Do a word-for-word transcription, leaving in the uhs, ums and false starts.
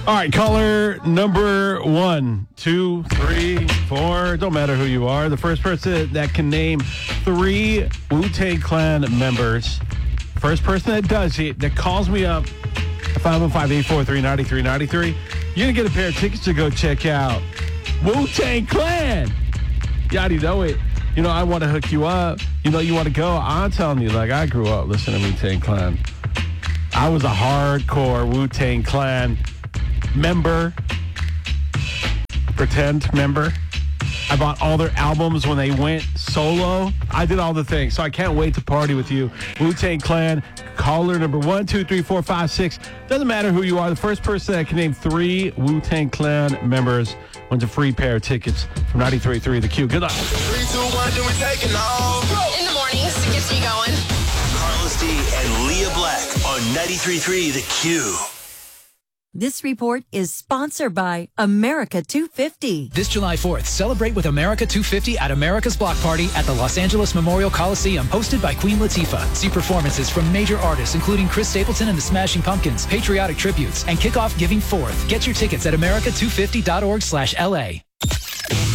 All right, caller number one, two, three, four. Don't matter who you are. The first person that can name three Wu-Tang Clan members. First person that does it, that calls me up at five oh five, eight four three, nine three nine three. You're going to get a pair of tickets to go check out Wu-Tang Clan. You already know it. You know, I want to hook you up. You know, you want to go. I'm telling you, like, I grew up listening to Wu-Tang Clan. I was a hardcore Wu-Tang Clan member, pretend member. I bought all their albums when they went solo. I did all the things, so I can't wait to party with you. Wu-Tang Clan, caller number one, two, three, four, five, six. Doesn't matter who you are. The first person that can name three Wu-Tang Clan members wins a free pair of tickets from ninety-three point three The Q. Good luck. Three, two, one, then we taking off. In the mornings, it gets me going. Carlos D and Leah Black on ninety-three point three The Q. This report is sponsored by America two fifty. This July fourth, celebrate with America two fifty at America's Block Party at the Los Angeles Memorial Coliseum, hosted by Queen Latifah. See performances from major artists, including Chris Stapleton and the Smashing Pumpkins, patriotic tributes, and kick off Giving Forth. Get your tickets at america two fifty dot org slash L A.